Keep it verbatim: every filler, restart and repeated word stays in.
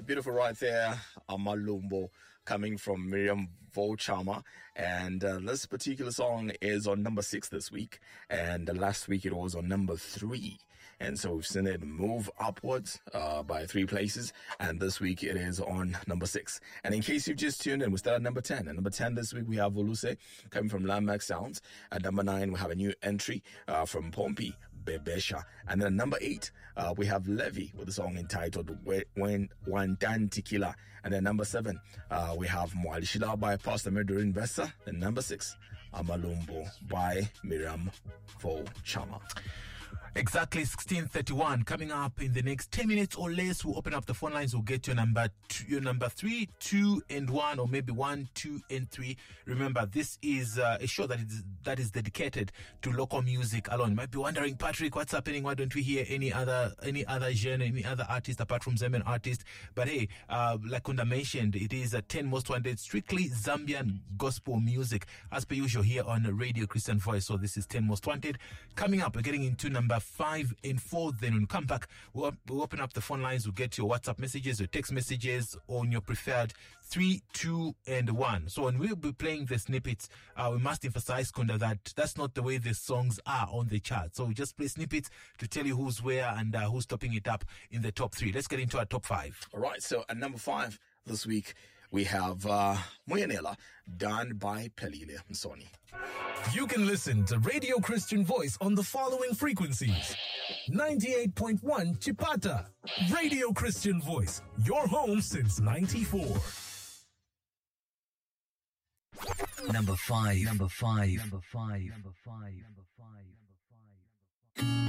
beautiful right there, Amalumbo, coming from Miriam Volchama. And uh, this particular song is on number six this week. And uh, last week it was on number three. And so we've seen it move upwards uh, by three places. And this week it is on number six. And in case you've just tuned in, we start at number ten. At number ten this week we have Voluse coming from Landmark Sounds. At number nine we have a new entry uh, from Pompey, Bebesha. And then at number eight uh, we have Levy with a song entitled When Wandan Tequila. And then number seven uh, we have Mwalishila by Pastor Medurin Vesa. And number six, Amalumbo by Miriam Volchama. Exactly sixteen thirty-one. Coming up in the next ten minutes or less, we'll open up the phone lines. We'll get your number two, your number three, two, and one, or maybe one, two, and three. Remember, this is uh, a show that is that is dedicated to local music alone. You might be wondering, Patrick, what's happening? Why don't we hear any other any other genre, any other artist apart from Zambian artist? But hey, uh, like Kunda mentioned, it is a ten most wanted, strictly Zambian gospel music, as per usual here on Radio Christian Voice. So this is ten most wanted. Coming up, we're getting into number five and four. Then when we come back, we'll, we'll open up the phone lines. We'll get your WhatsApp messages, your text messages on your preferred three, two, and one. So when we'll be playing the snippets, uh, we must emphasize, Kunda, that that's not the way the songs are on the chart. So we just play snippets to tell you who's where and uh, who's topping it up in the top three. Let's get into our top five. All right. So at number five this week, we have uh, Moyanela, done by Pelile Msoni. You can listen to Radio Christian Voice on the following frequencies. ninety-eight point one Chipata. Radio Christian Voice, your home since ninety-four. Number five. Number five. Number five. Number five. Number five. Number five.